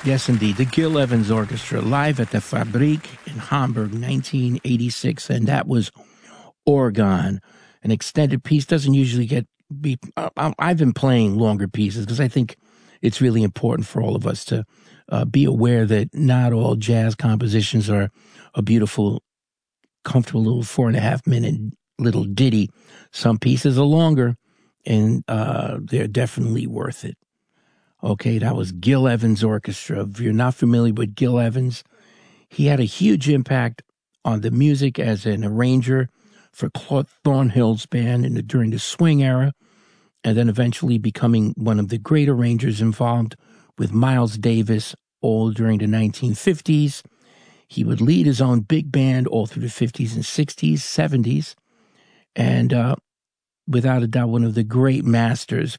Yes, indeed. The Gil Evans Orchestra live at the Fabrik in Hamburg, 1986, and that was Oregon. An extended piece doesn't usually I've been playing longer pieces because I think it's really important for all of us to be aware that not all jazz compositions are a beautiful, comfortable little 4.5-minute little ditty. Some pieces are longer, and they're definitely worth it. Okay, that was Gil Evans Orchestra. If you're not familiar with Gil Evans, he had a huge impact on the music as an arranger for Claude Thornhill's band during the swing era, and then eventually becoming one of the great arrangers involved with Miles Davis all during the 1950s. He would lead his own big band all through the 50s and 60s, 70s, and without a doubt, one of the great masters